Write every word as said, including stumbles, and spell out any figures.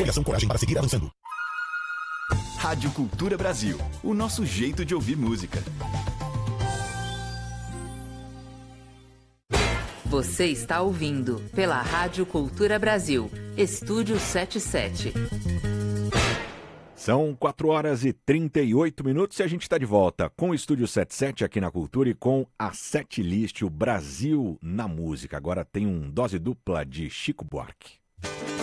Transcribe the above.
Apoie Ação Coragem para seguir avançando. Rádio Cultura Brasil, o nosso jeito de ouvir música. Você está ouvindo pela Rádio Cultura Brasil, Estúdio setenta e sete. São quatro horas e trinta e oito minutos e a gente está de volta com o Estúdio setenta e sete aqui na Cultura e com a Setlist, o Brasil na música. Agora tem um dose dupla de Chico Buarque.